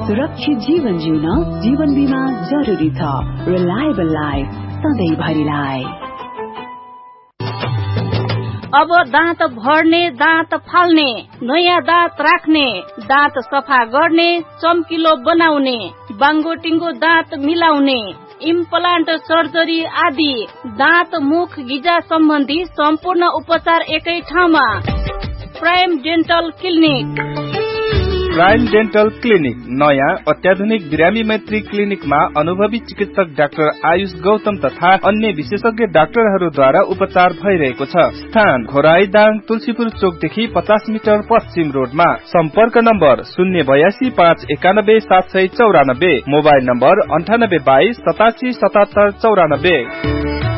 सुरक्षित जीवन जिउन जीवन बीमा जरुरी छ। Reliable life सधैँभरिलाई। अब दाँत भर्ने, दाँत फाल्ने, नयाँ दाँत राख्ने, दाँत सफा गर्ने, चम्किलो बनाउने, बाङ्गोटिङ्गो दाँत मिलाउने, इम्प्लान्ट सर्जरी आदि दाँत मुख गिजा सम्बन्धी सम्पूर्ण उपचार एकै ठाउँमा। Prime dental clinic. Prime dental clinic नयाँ अत्याधुनिक बिरामी मैत्री क्लिनिकमा अनुभवी चिकित्सक डाक्टर आयुष गौतम तथा अन्य विशेषज्ञ डाक्टरहरूद्वारा उपचार भइरहेको छ। स्थान घोराईदाङ तुलसीपुर चोकदेखि 50 मिटर पश्चिम रोडमा। सम्पर्क नम्बर 082 591 794, मोबाइल नम्बर 9822 87 77 94।